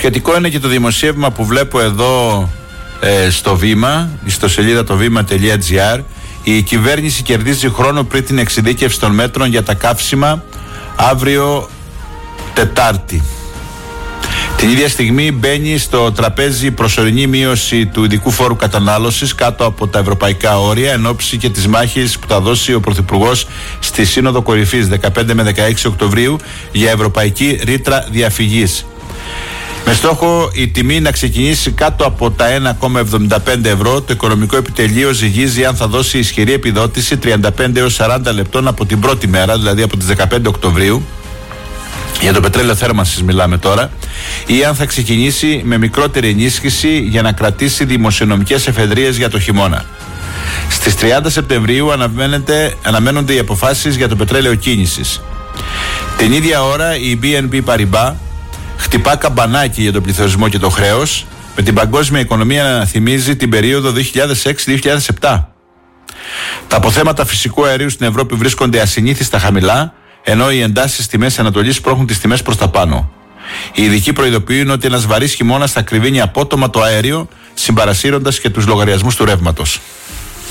Σχετικό είναι και το δημοσίευμα που βλέπω εδώ στο Βήμα, στο σελίδα το βήμα.gr. Η κυβέρνηση κερδίζει χρόνο πριν την εξειδίκευση των μέτρων για τα καύσιμα αύριο Τετάρτη. Την ίδια στιγμή μπαίνει στο τραπέζι προσωρινή μείωση του ειδικού φόρου κατανάλωσης κάτω από τα ευρωπαϊκά όρια, εν ώψη και της μάχης που θα δώσει ο Πρωθυπουργός στη Σύνοδο Κορυφής 15 με 16 Οκτωβρίου για ευρωπαϊκή ρήτρα διαφυγής. Με στόχο η τιμή να ξεκινήσει κάτω από τα 1,75 ευρώ, το Οικονομικό Επιτελείο ζυγίζει αν θα δώσει ισχυρή επιδότηση 35 έως 40 λεπτών από την πρώτη μέρα, δηλαδή από τις 15 Οκτωβρίου. Για το πετρέλαιο θέρμανσης μιλάμε τώρα, ή αν θα ξεκινήσει με μικρότερη ενίσχυση για να κρατήσει δημοσιονομικές εφεδρείες για το χειμώνα. Στις 30 Σεπτεμβρίου αναμένονται οι αποφάσεις για το πετρέλαιο κίνησης. Την ίδια ώρα η BNP Paribas χτυπά καμπανάκι για τον πληθωρισμό και το χρέος, με την παγκόσμια οικονομία να θυμίζει την περίοδο 2006-2007. Τα αποθέματα φυσικού αερίου στην Ευρώπη βρίσκονται ασυνήθιστα χαμηλά, ενώ οι εντάσεις στη Μέση Ανατολή σπρώχνουν τις τιμές προς τα πάνω. Οι ειδικοί προειδοποιούν ότι ένας βαρύς χειμώνας θα κρυβίνει απότομα το αέριο, συμπαρασύροντας και τους λογαριασμούς του ρεύματος.